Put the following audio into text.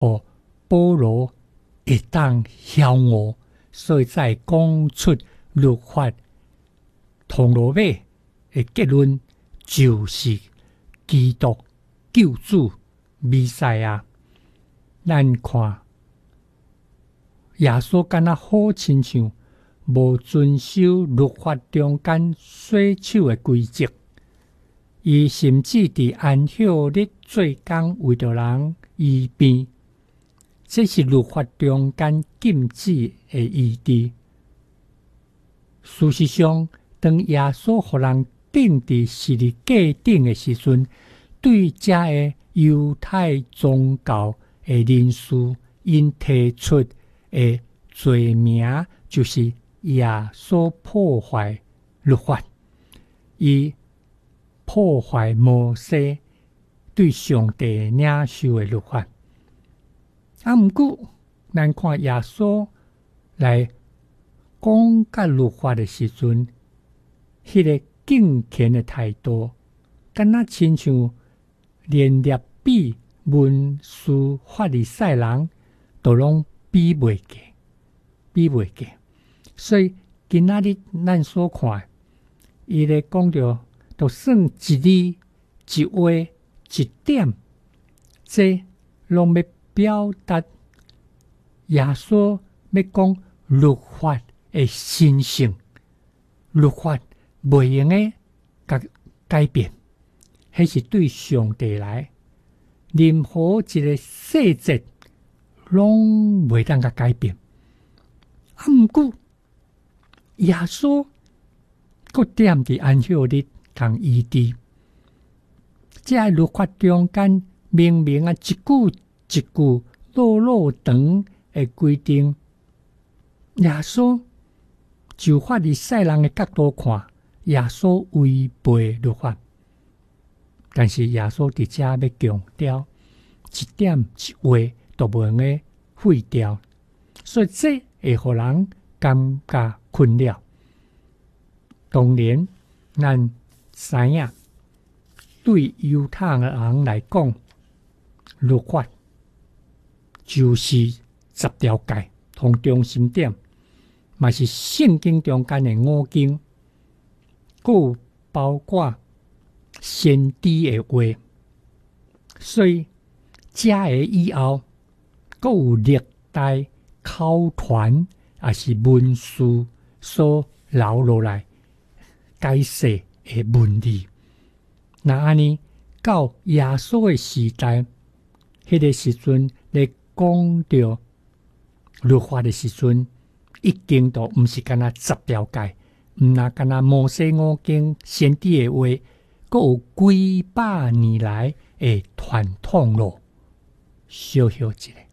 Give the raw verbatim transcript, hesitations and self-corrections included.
哦，保罗会当晓悟，所以才讲出律法通罗马的结论就是基督救主弥赛亚。咱看耶稣敢若好亲像无遵守律法中间洗手的规则，伊甚至伫安息日做工为着人医病，这是律法中间禁止的医治。事实上，当耶稣互人钉伫十字架顶的时阵，对这个犹太宗教的人士，因提出的罪名就是耶稣破坏律法，伊破坏摩西对上帝领受的律法。啊，毋过咱看耶稣来讲甲律法的时阵，迄、那个敬虔的态度，敢若亲像连列比文士法利赛人都拢比袂过，比袂过。所以今仔日咱所看，伊咧讲着，就算一字一画一点，这拢要表达耶稣要讲律法的神性，律法袂用诶甲改变，迄是对上帝来，任何一个细节拢袂当甲改变。啊，毋过耶稣佫踮伫安息日共医治，这律法中间明明啊一句一句落落长的规定，耶稣就法利赛人的角度看，耶稣违背律法，但是耶稣伫遮要强调，一点一画都无用个废掉，所以这会互人感觉困扰。当然，咱知影对犹太人来讲，律法就是十条诫，同中心点，嘛是圣经中间的五经，佫包括先知的话，所以遮个以后，佫有历代口传也是文书所留落来解释的文字。那安尼到耶稣的时代，迄、那个时阵咧讲到律法的时阵，已经都毋是干那十条诫，毋那干那摩西五经先知的话，佫有几百年来的传统咯。小小一个。